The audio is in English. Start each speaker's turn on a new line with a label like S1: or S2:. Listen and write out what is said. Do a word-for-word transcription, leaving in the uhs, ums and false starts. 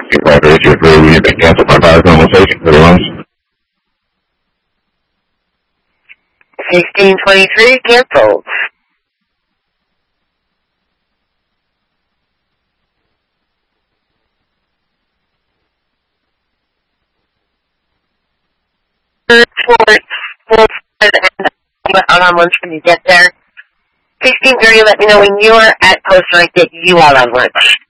S1: Roger, Richard three, we need to cancel my prior conversation for the lunch.
S2: sixteen twenty-three, canceled. Towards Wolford and out on lunch when you get there. sixteen thirty, let me know when you are at post so I get you out on lunch.